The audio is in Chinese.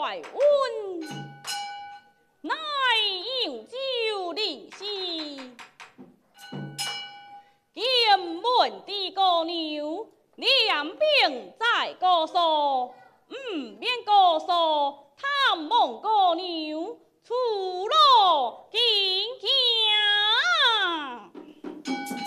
怪温，乃有酒临时，剑门的姑娘，两兵在高所，唔免高所，探望姑娘，出来。